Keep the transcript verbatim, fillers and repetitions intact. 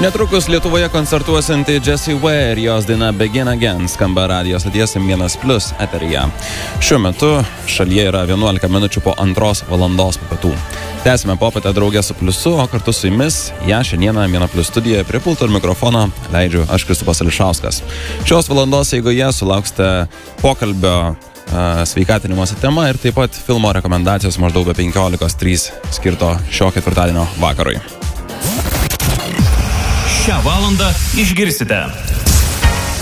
Netrukus Lietuvoje koncertuosinti Jessie Ware ir jos daina Begin Again skamba radijos stoties M vienas plius eteryje. Šiuo metu šalyje yra vienuolika minučių po antros valandos po pietų. Tęsime popietę draugę su Pliusu, o kartu su jumis ją šiandieną M vienas plius studijoje prie pulto ir mikrofono leidžiu aš Kristupas Ališauskas. Šios valandos eigoje sulauksite pokalbio sveikatinimosi tema ir taip pat filmo rekomendacijos maždaug be penkiolikos trys skirto šio ketvirtadienio vakarui. Šią valandą išgirsite